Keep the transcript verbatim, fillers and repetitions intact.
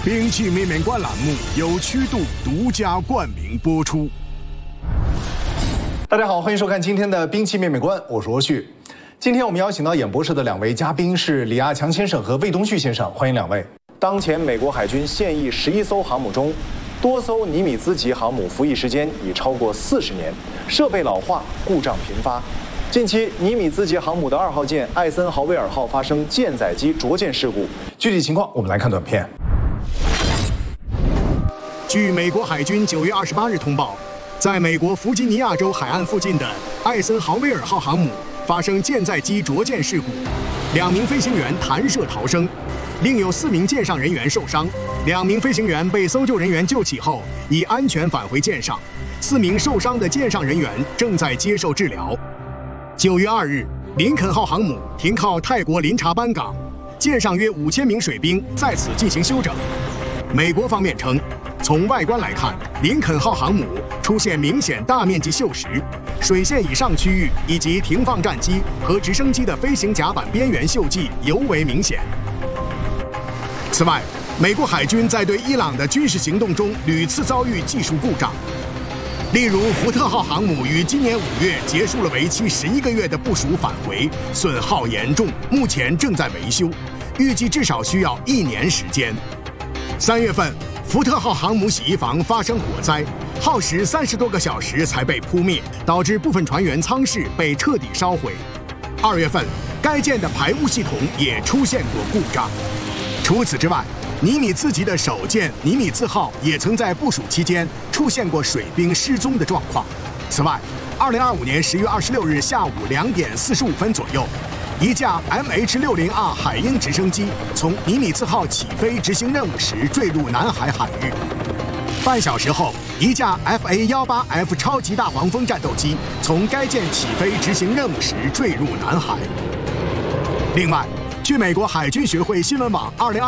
兵器面面观栏目由曲度独家冠名播出。 大家好，欢迎收看今天的兵器面面观，我是罗旭。今天我们邀请到演播室的两位嘉宾是李亚强先生和魏东旭先生，欢迎两位。当前美国海军现役十一艘航母中，多艘尼米兹级航母服役时间已超过四十年，设备老化，故障频发。近期，尼米兹级航母的二号舰艾森豪威尔号发生舰载机着舰事故，具体情况我们来看短片。 据美国海军九月二十八日通报，在美国弗吉尼亚州海岸附近的艾森豪威尔号航母发生舰载机着舰事故，两名飞行员弹射逃生，另有四名舰上人员受伤。两名飞行员被搜救人员救起后，已安全返回舰上。四名受伤的舰上人员正在接受治疗。九月二日，林肯号航母停靠泰国林察班港，舰上约五千名水兵在此进行休整。美国方面称，从外观来看，林肯号航母出现明显大面积锈蚀，水线以上区域以及停放战机和直升机的飞行甲板边缘锈迹尤为明显。此外，美国海军在对伊朗的军事行动中屡次遭遇技术故障，例如福特号航母于今年五月结束了为期十一个月的部署返回，损耗严重，目前正在维修，预计至少需要一年时间。三月份，福特号航母洗衣房发生火灾，耗时三十多个小时才被扑灭，导致部分船员舱室被彻底烧毁。二月份，该舰的排污系统也出现过故障。除此之外，尼米兹级的首舰尼米兹号也曾在部署期间出现过水兵失踪的状况。此外，二零二五年十月二十六日下午两点四十五分左右，一架 M H 六十 R 海鹰直升机从尼米兹号起飞执行任务时坠入南海海域。半小时后，一架 F A 十八 F 超级大黄蜂战斗机从该舰起飞执行任务时坠入南海。另外，据美国海军学会新闻网二零